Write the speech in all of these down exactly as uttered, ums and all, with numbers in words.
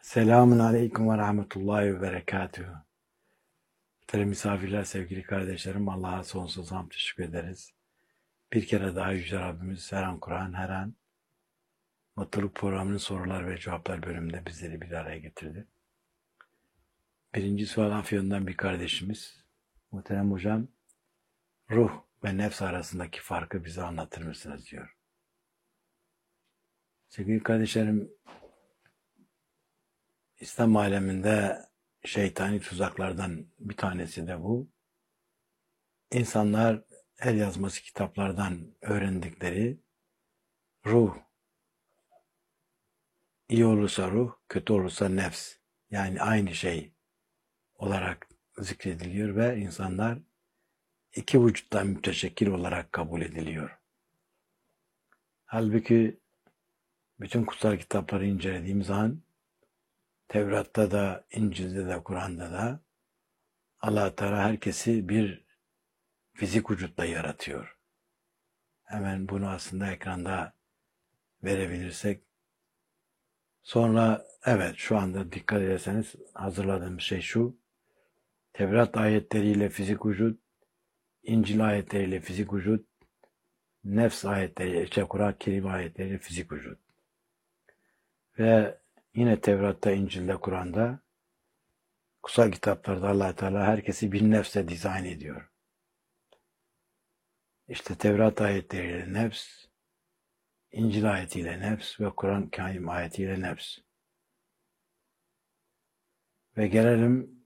Selamun Aleyküm ve Rahmetullahi ve Berekatühü. Muhterem misafirler, sevgili kardeşlerim, Allah'a sonsuz hamd teşekkür ederiz. Bir kere daha Yüce Rabbimiz her an Kur'an, her an Mutluluk Programı'nın sorular ve cevaplar bölümünde bizleri bir araya getirdi. Birinci sual Afyon'dan bir kardeşimiz. Muhterem hocam, ruh ve nefs arasındaki farkı bize anlatır mısınız diyor. Sevgili kardeşlerim, İslam aleminde şeytani tuzaklardan bir tanesi de bu. İnsanlar el yazması kitaplardan öğrendikleri ruh, iyi olursa ruh, kötü olursa nefs, yani aynı şey olarak zikrediliyor ve insanlar iki vücuttan müteşekkil olarak kabul ediliyor. Halbuki bütün kutsal kitapları incelediğimiz zaman Tevrat'ta da, İncil'de de, Kur'an'da da Allah-u Teala herkesi bir fizik vücutla yaratıyor. Hemen bunu aslında ekranda verebilirsek. Sonra evet, şu anda dikkat ederseniz hazırladığım şey şu. Tevrat ayetleriyle fizik vücut, İncil ayetleriyle fizik vücut, nefs ayetleriyle, işte Kur'an-ı Kerim ayetleriyle fizik vücut. Ve yine Tevrat'ta, İncil'de, Kur'an'da, kutsal kitaplarda Allah Teala herkesi bir nefse dizayn ediyor. İşte Tevrat ayetleriyle nefs, İncil ayetiyle nefs ve Kur'an-ı Kerim ayetiyle nefs. Ve gelelim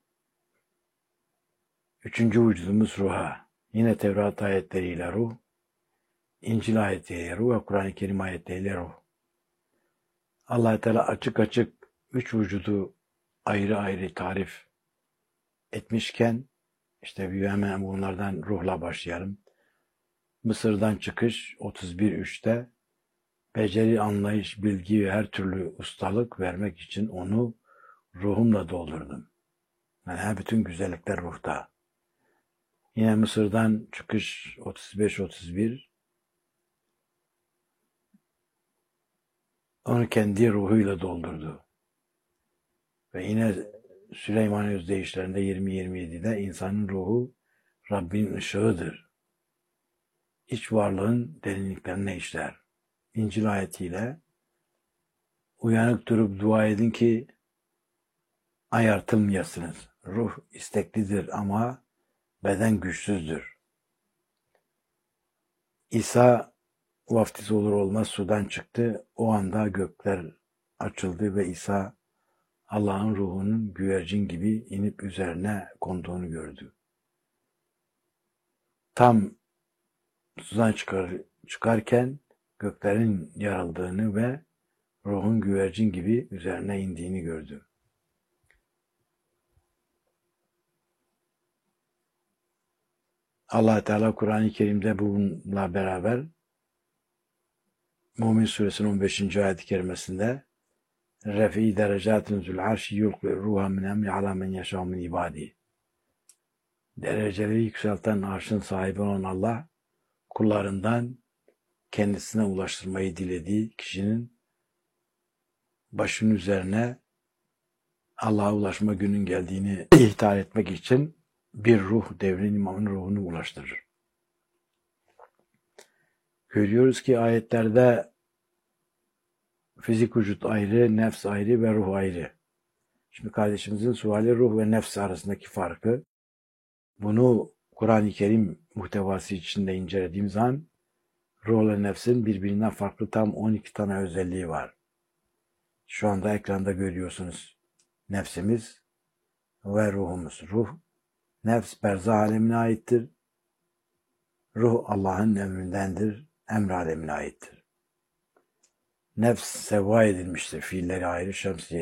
üçüncü vücudumuz ruha. Yine Tevrat ayetleriyle ruh, İncil ayetleriyle ruh ve Kur'an-ı Kerim ayetleriyle ruh. Allah Teala açık açık üç vücudu ayrı ayrı tarif etmişken, işte bir hemen bunlardan ruhla başlayalım. Mısır'dan çıkış otuz bir üçte beceri, anlayış, bilgi ve her türlü ustalık vermek için onu ruhumla doldurdum. Yani bütün güzellikler ruhta. Yine Mısır'dan çıkış otuz beş otuz bir onu kendi ruhuyla doldurdu. Ve yine Süleyman Özdeyişlerinde yirmi yirmi yedide insanın ruhu Rabbin ışığıdır. İç varlığın derinliklerine işler. İncil ayetiyle uyanık durup dua edin ki ayartılmayasınız. Ruh isteklidir ama beden güçsüzdür. İsa vaftiz olur olmaz sudan çıktı. O anda gökler açıldı ve İsa Allah'ın ruhunun güvercin gibi inip üzerine konduğunu gördü. Tam sudan çıkar, çıkarken göklerin yarıldığını ve ruhun güvercin gibi üzerine indiğini gördü. Allah Teala Kur'an-ı Kerim'de bununla beraber Mümin Suresinin on beşinci ayet-i kerimesinde Refi derecatin zül arşi yulqi ruha min emri ala men yeşâ min ibâdi. Dereceleri yükselten arşın sahibi olan Allah, kullarından kendisine ulaştırmayı dilediği kişinin başının üzerine Allah'a ulaşma günün geldiğini ihtar etmek için bir ruh devrin imamın ruhunu ulaştırır. Görüyoruz ki ayetlerde fizik vücut ayrı, nefs ayrı ve ruh ayrı. Şimdi kardeşimizin suali ruh ve nefs arasındaki farkı. Bunu Kur'an-ı Kerim muhtevası içinde incelediğim zaman ruh ile nefsin birbirinden farklı tam on iki tane özelliği var. Şu anda ekranda görüyorsunuz. Nefsimiz ve ruhumuz. Ruh, nefs berzah alemine aittir. Ruh Allah'ın emrindendir, emr alemine aittir. Nefs sevva edilmiştir. Fiilleri ayrı, şemsiye